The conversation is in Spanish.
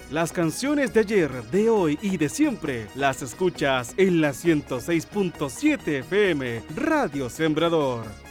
Las canciones de ayer, de hoy y de siempre las escuchas en la 106.7 FM, Radio Sembrador.